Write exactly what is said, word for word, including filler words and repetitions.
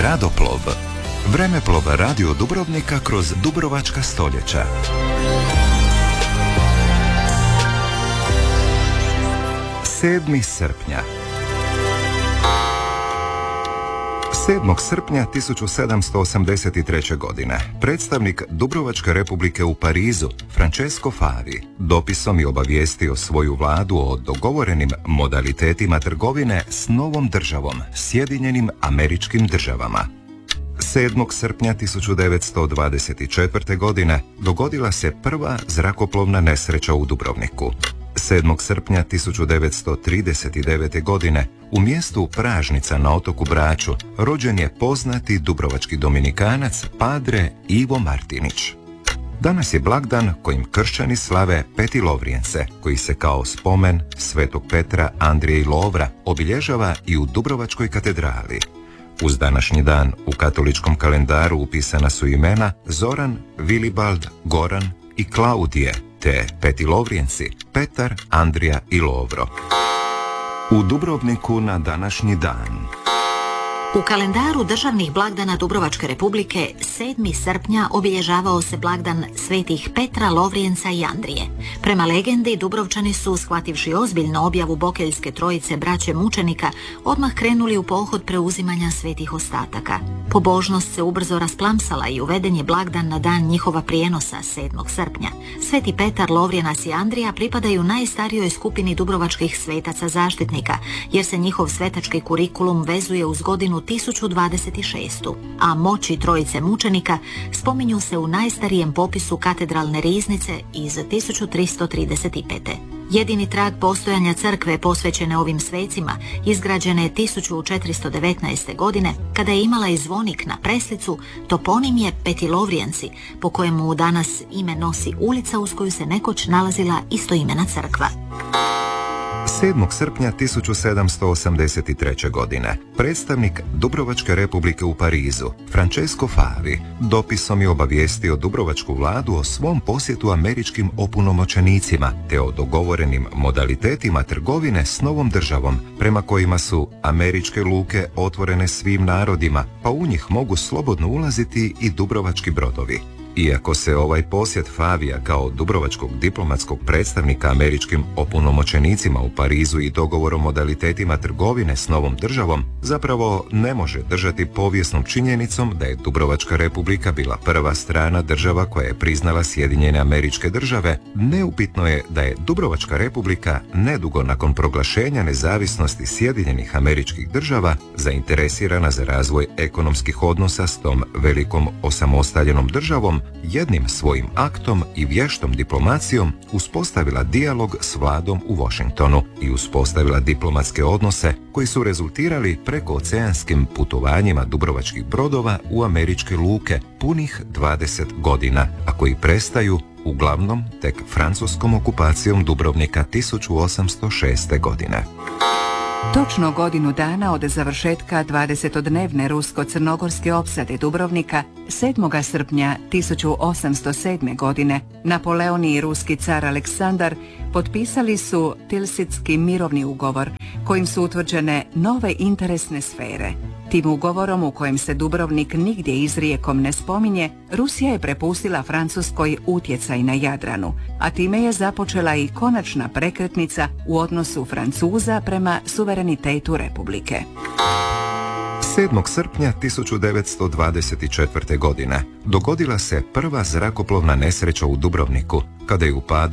Radoplov. Vremeplov radio Dubrovnika kroz dubrovačka stoljeća. sedmog srpnja. sedmog srpnja tisuću sedamsto osamdeset treće. godine predstavnik Dubrovačke republike u Parizu, Francesco Favi, dopisom je obavijestio svoju vladu o dogovorenim modalitetima trgovine s novom državom, Sjedinjenim Američkim Državama. sedmog srpnja tisuću devetsto dvadeset četvrte. godine dogodila se prva zrakoplovna nesreća u Dubrovniku. sedmog srpnja tisuću devetsto trideset devete. godine u mjestu Pražnica na otoku Braču rođen je poznati dubrovački dominikanac Padre Ivo Martinić. Danas je blagdan kojim kršćani slave Peti Lovrijence, koji se kao spomen Svetog Petra, Andrije i Lovra obilježava i u Dubrovačkoj katedrali. Uz današnji dan u katoličkom kalendaru upisana su imena Zoran, Vilibald, Goran i Klaudije, te Peti Lovrijenci, Petar, Andrija i Lovro. U Dubrovniku na današnji dan. U kalendaru državnih blagdana Dubrovačke republike sedmog srpnja obilježavao se blagdan svetih Petra, Lovrijenca i Andrije. Prema legendi, Dubrovčani su, shvativši ozbiljno objavu Bokeljske trojice braće mučenika, odmah krenuli u pohod preuzimanja svetih ostataka. Pobožnost se ubrzo rasplamsala i uveden je blagdan na dan njihova prijenosa sedmog srpnja. Sveti Petar, Lovrijenac i Andrija pripadaju najstarijoj skupini dubrovačkih svetaca zaštitnika, jer se njihov svetački kurikulum vezuje uz godinu tisuću dvadeset šest. A moći trojice mučenika spominju se u najstarijem popisu katedralne riznice iz tisuću tristo trideset pete. Jedini trag postojanja crkve posvećene ovim svecima izgrađene je tisuću četiristo devetnaeste. godine, kada je imala i zvonik na preslicu, toponim je Peti Lovrijenci, po kojemu danas ime nosi ulica uz koju se nekoć nalazila istoimena crkva. sedmog srpnja tisuću sedamsto osamdeset treće. godine predstavnik Dubrovačke republike u Parizu, Francesco Favi, dopisom je obavijestio Dubrovačku vladu o svom posjetu američkim opunomoćenicima te o dogovorenim modalitetima trgovine s novom državom, prema kojima su američke luke otvorene svim narodima, pa u njih mogu slobodno ulaziti i dubrovački brodovi. Iako se ovaj posjet Favija kao dubrovačkog diplomatskog predstavnika američkim opunomoćenicima u Parizu i dogovor o modalitetima trgovine s novom državom zapravo ne može držati povijesnom činjenicom da je Dubrovačka republika bila prva strana država koja je priznala Sjedinjene Američke Države, neupitno je da je Dubrovačka republika nedugo nakon proglašenja nezavisnosti Sjedinjenih Američkih Država zainteresirana za razvoj ekonomskih odnosa s tom velikom osamostaljenom državom, jednim svojim aktom i vještom diplomacijom uspostavila dijalog s vladom u Washingtonu i uspostavila diplomatske odnose koji su rezultirali prekooceanskim putovanjima dubrovačkih brodova u američke luke punih dvadeset godina, a koji prestaju uglavnom tek francuskom okupacijom Dubrovnika tisuću osamsto šeste. godine. Točno godinu dana od završetka dvadesetodnevne rusko-crnogorske opsade Dubrovnika, sedmog srpnja tisuću osamsto sedme. godine, Napoleon i ruski car Aleksandar potpisali su Tilsitski mirovni ugovor, kojim su utvrđene nove interesne sfere. Tim ugovorom, u kojem se Dubrovnik nigdje izrijekom ne spominje, Rusija je prepustila Francuskoj utjecaj na Jadranu, a time je započela i konačna prekretnica u odnosu Francuza prema suverenitetu Republike. sedmog srpnja tisuću devetsto dvadeset četvrte. godine dogodila se prva zrakoplovna nesreća u Dubrovniku, kada je u padu